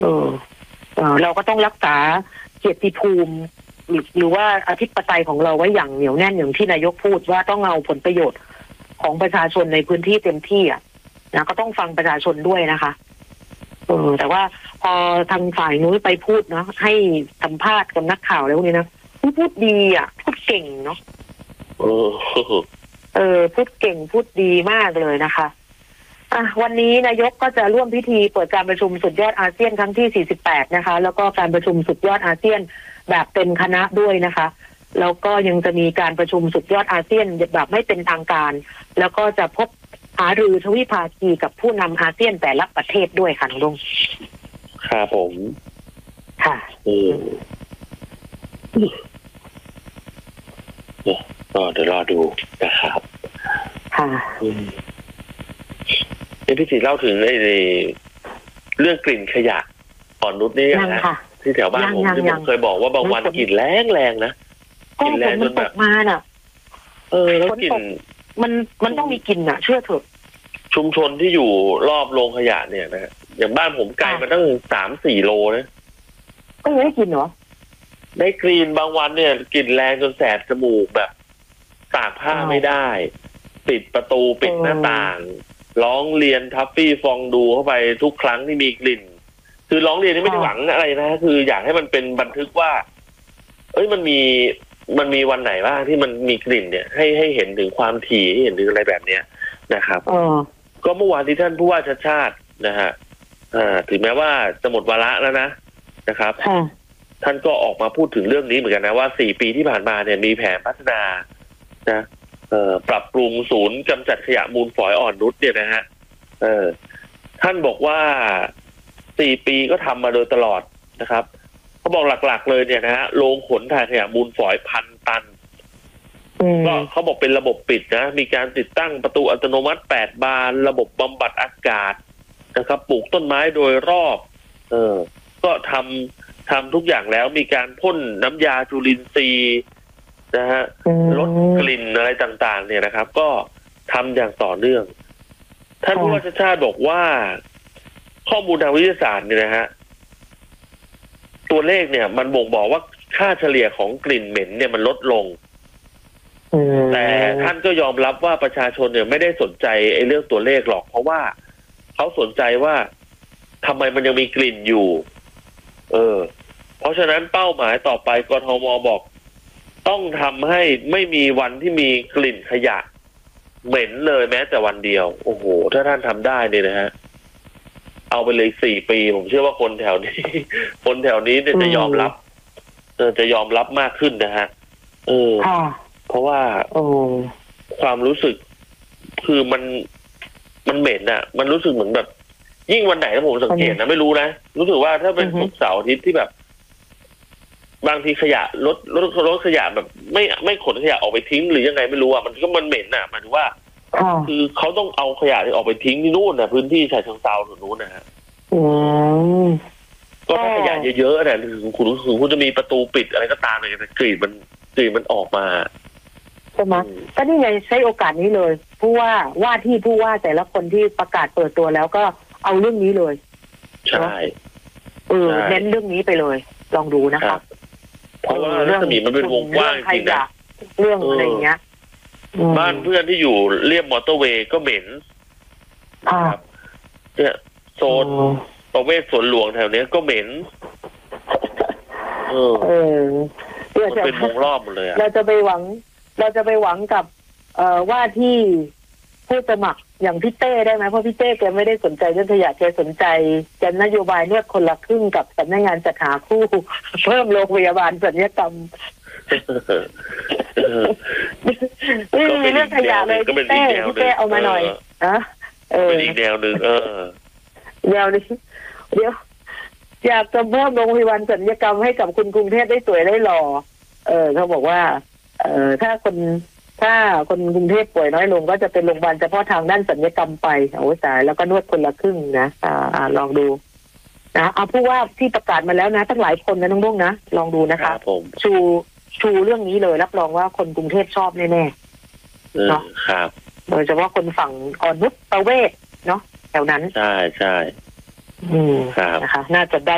เออเราก็ต้องรักษาเกียรติภูมิหรือว่าอธิปไตยของเราไว้อย่างเหนียวแน่นอย่างที่นายกพูดว่าต้องเอาผลประโยชน์ของประชาชนในพื้นที่เต็มที่นะก็ต้องฟังประชาชนด้วยนะคะแต่ว่าพอทางฝ่ายนู้นไปพูดเนาะให้สัมภาษณ์กับนักข่าวแล้วนี่นะพูดดีพูดเก่งเนาะพูดเก่งพูดดีมากเลยนะคะวันนี้นายกก็จะร่วมพิธีเปิดการประชุมสุดยอดอาเซียนครั้งที่48นะคะแล้วก็การประชุมสุดยอดอาเซียนแบบเป็นคณะด้วยนะคะแล้วก็ยังจะมีการประชุมสุดยอดอาเซียนแบบไม่เป็นทางการแล้วก็จะพบหารือทวิภาคีกับผู้นำอาเซียนแต่ละประเทศด้วยค่ะน้องดงครับผมค่ะก็เดี๋ยวรอดูนะครับค่ะพี่ศรีเล่าถึงเรื่องกลิ่นขยะอ่อนนุชนี่นะที่แถวบ้านผมที่ผมเคยบอกว่าบางวันกลิ่นแรงนะกลิ่นแรงจนแบบมาน่ะแล้วกลิ่นมันต้องมีกลิ่นเชื่อเถอะชุมชนที่อยู่รอบโรงขยะเนี่ยนะอย่างบ้านผมไกลมาตั้ง3-4 โลนะก็ยังได้กลิ่นเหรอได้กลิ่นบางวันเนี่ยกลิ่นแรงจนแสบจมูกแบบตากผ้าไม่ได้ปิดประตูปิดหน้าต่างร้องเรียนทัฟฟี่ฟองดูเข้าไปทุกครั้งที่มีกลิ่นคือร้องเรียนนี่ไม่ได้หวังอะไรนะคืออยากให้มันเป็นบันทึกว่ามันมีวันไหนบ้างที่มันมีกลิ่นเนี่ยให้เห็นถึงความถี่ให้เห็นถึงอะไรแบบเนี้ยนะครับก็เมื่อวานที่ท่านผู้ว่าชัดชาตินะฮะถึงแม้ว่าจะหมดวาระแล้วนะครับท่านก็ออกมาพูดถึงเรื่องนี้เหมือนกันนะว่า4 ปีที่ผ่านมาเนี่ยมีแผนพัฒนานะปรับปรุงศูนย์กำจัดขยะมูลฝอยอ่อนนุชเนี่ยนะฮะท่านบอกว่า4 ปีก็ทำมาโดยตลอดนะครับเขาบอกหลักๆเลยเนี่ยนะฮะโรงขนถ่ายขยะมูลฝอย1,000 ตันก็เขาบอกเป็นระบบปิดนะมีการติดตั้งประตูอัตโนมัติ8 บานระบบบำบัดอากาศนะครับปลูกต้นไม้โดยรอบก็ทำทุกอย่างแล้วมีการพ่นน้ำยาจุลินทรีย์นะฮะลดกลิ่นอะไรต่างๆเนี่ยนะครับก็ทำอย่างต่อเนื่องท่านผู้ว่าชัชชาติบอกว่าข้อมูลทางวิทยาศาสตร์เนี่ยนะฮะตัวเลขเนี่ยมันบ่งบอกว่าค่าเฉลี่ยของกลิ่นเหม็นเนี่ยมันลดลงแต่ท่านก็ยอมรับว่าประชาชนเนี่ยไม่ได้สนใจไอ้เรื่องตัวเลขหรอกเพราะว่าเขาสนใจว่าทำไมมันยังมีกลิ่นอยู่เพราะฉะนั้นเป้าหมายต่อไปกทมบอกต้องทำให้ไม่มีวันที่มีกลิ่นขยะเหม็นเลยแม้แต่วันเดียวโอ้โหถ้าท่านทำได้เนี่ยนะฮะเอาไปเลย4 ปีผมเชื่อว่าคนแถวนี้เนี่ยจะยอมรับมากขึ้นนะฮะเพราะว่าความรู้สึกคือมันเหม็นอะมันรู้สึกเหมือนแบบยิ่งวันไหนถ้าผมสังเกตนะไม่รู้นะรู้สึกว่าถ้าเป็นศุกร์เสาร์อาทิตย์ที่แบบบางทีขยะรถขยะแบบไม่ขนขยะออกไปทิ้งหรือยังไงไม่รู้อ่ะมันเหม็นอ่ะหมายถึงว่าคือเขาต้องเอาขยะที่ออกไปทิ้งที่นู่นนะพื้นที่ฉะเชิงเทราถึงนู้นนะฮะก็ถ้าขยะเยอะๆเนี่ยถึงคุณจะมีประตูปิดอะไรก็ตามเลยแต่กลิ่นมันออกมาใช่ไหมก็นี่ไงใช้โอกาสนี้เลยผู้ว่าแต่ละคนที่ประกาศเปิดตัวแล้วก็เอาเรื่องนี้เลยใช่เน้นเรื่องนี้ไปเลยลองดูนะครับเพราะว่ารัศมีมันเป็นวงกว้างจริงนะเรื่องอะไรเงี้ยบ้านเพื่อนที่อยู่เลียบมอเตอร์เวย์ก็เหม็นครับเนี่ยโซนประเวศสวนหลวงแถวนี้ก็เหม็นมันเป็นวงรอบหมดเลยเราจะไปหวังกับว่าที่ผู้สมัครอย่างพี่เต้ได้ไหมเพราะพี่เต้แกไม่ได้สนใจเรื่องขยะแกสนใจแกนโยบายนวดคนละครึ่งกับสำนักงานจัดหาคู่เพิ่มโรงพยาบาลศัลยกรรมมีเรื่องขยะเลยพี่เต้เอามาหน่อยเป็นอีกแนวหนึ่งแนวนี้เดี๋ยวอยากจะเพิ่มโรงพยาบาลศัลยกรรมให้กับคุณกรุงเทพได้สวยได้หล่อเขาบอกว่าถ้าคนกรุงเทพป่วยน้อยลงก็จะเป็นโรงพยาบาลเฉพาะทางด้านศัลยกรรมไปโอ้ตายแล้วก็นวดคนละครึ่งนะลองดูนะเอาผู้ว่าที่ประกาศมาแล้วนะตั้งหลายคนนะน้องบุ้งนะลองดูนะคะชูเรื่องนี้เลยรับรองว่าคนกรุงเทพชอบแน่ๆเนาะครับโดยเฉพาะคนฝั่งอ่อนนุชประเวศเนาะแถวนั้นใช่นะคะน่าจะได้